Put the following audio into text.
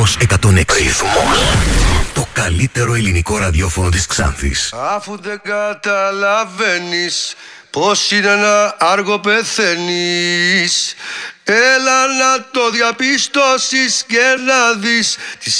Ρυθμός 106. Ρυθμός. Το καλύτερο ελληνικό ραδιόφωνο της Ξάνθης. Αφού δεν καταλαβαίνεις πως είναι ένα άργο πεθαίνεις, έλα να το διαπιστώσεις και να δεις τις